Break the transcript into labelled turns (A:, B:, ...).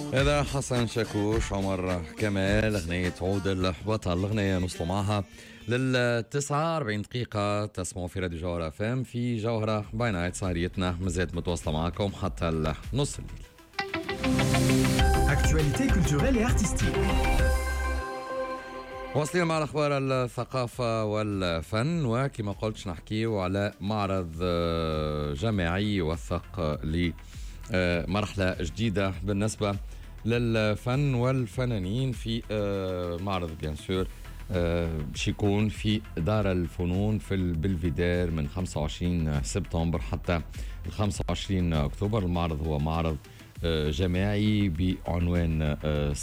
A: هذا حسن شاكوش، عمر كمال، أغنية عود البطل. الأغنية نوصلوا معها للتسعة 40 دقيقة. تسمعوا في راديو جوهرة اف ام في جوهرة باي نايت. سهريتنا مازالت متواصلة معكم حتى نص الليل.
B: Actualité culturelle et artistique.
A: واصلين مع الأخبار الثقافة والفن، وكما قلت نحكيو على معرض جماعي يوثق لمرحلة جديدة بالنسبة للفن والفنانين في معرض بيان سور باش يكون في دار الفنون في البلفيدير من 25 سبتمبر حتى 25 أكتوبر. المعرض هو معرض جماعي بعنوان